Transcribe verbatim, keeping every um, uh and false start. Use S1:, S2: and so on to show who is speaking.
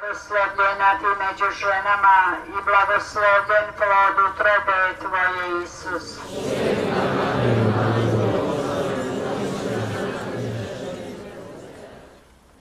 S1: Blagoslovljena ti među ženama i blagoslovljen plod utrobe tvoje, Isus.